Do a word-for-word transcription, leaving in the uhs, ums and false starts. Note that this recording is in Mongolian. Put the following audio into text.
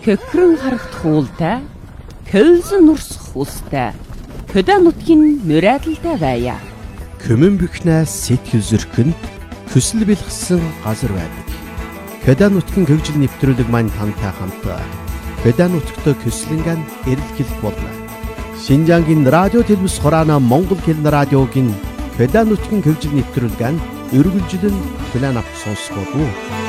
Хөкрөн харагдах уултай, көлзөн урсах устай, хөдөө нутгийн нүрэлтэй байя. Көмөн бихнээс сэтгэл зөркөнд хүсэл бэлгсэн газар байдаг. Хөдөө нутгийн хөгжил нэвтрүүлэг маань тантай хамт хөдөө нутгт көслөнгөн эрэлхийлэх болно. Шинжангийн радио телевиз хураана Монгол хэлний радиогийн хөдөө нутгийн хөгжил нэвтрүүлгэн өргөлжлөн план авах сонсгоо.